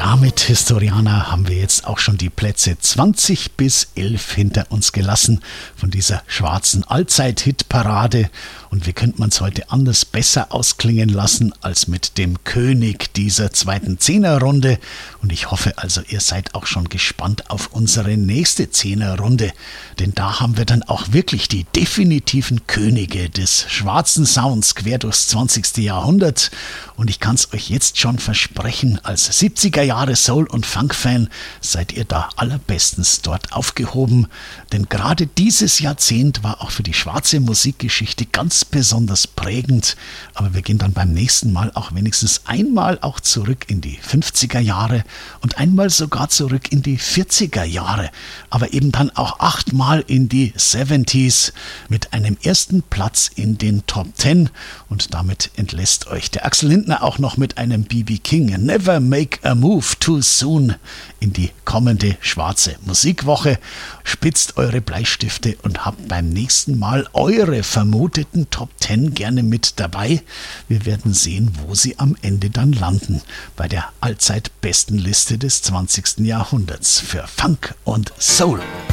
damit, Historianer, haben wir jetzt auch schon die Plätze 20 bis 11 hinter uns gelassen von dieser schwarzen Allzeit-Hitparade. Und wie könnte man es heute anders besser ausklingen lassen als mit dem König dieser zweiten Zehnerrunde? Und ich hoffe also, ihr seid auch schon gespannt auf unsere nächste Zehnerrunde. Denn da haben wir dann auch wirklich die definitiven Könige des schwarzen Sounds quer durchs 20. Jahrhundert. Und ich kann es euch jetzt schon versprechen, als 70er Jahre Soul- und Funk-Fan seid ihr da allerbestens dort aufgehoben. Denn gerade dieses Jahrzehnt war auch für die schwarze Musikgeschichte ganz besonders prägend. Aber wir gehen dann beim nächsten Mal auch wenigstens einmal auch zurück in die 50er Jahre und einmal sogar zurück in die 40er Jahre. Aber eben dann auch 8-mal in die 70s mit einem ersten Platz in den Top 10. Und damit entlässt euch der Axel Lindner auch noch mit einem B.B. King. Never make a move too soon in die kommende schwarze Musikwoche. Spitzt eure Bleistifte und habt beim nächsten Mal eure vermuteten Top 10 gerne mit dabei. Wir werden sehen, wo sie am Ende dann landen bei der allzeit besten Liste des 20. Jahrhunderts für Funk und Soul.